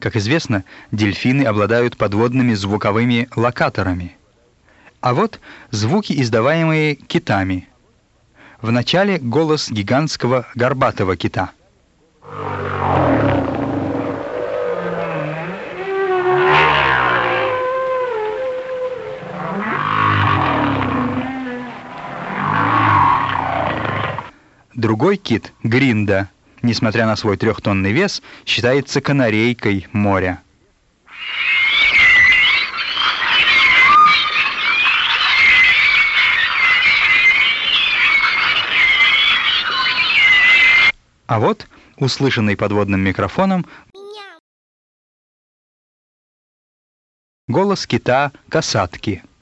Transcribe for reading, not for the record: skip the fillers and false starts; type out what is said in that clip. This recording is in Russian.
Как известно, дельфины обладают подводными звуковыми локаторами. А вот звуки, издаваемые китами. Вначале голос гигантского горбатого кита. Другой кит, гринда, несмотря на свой 3-тонный вес, считается канарейкой моря. А вот, услышанный подводным микрофоном, голос кита-касатки.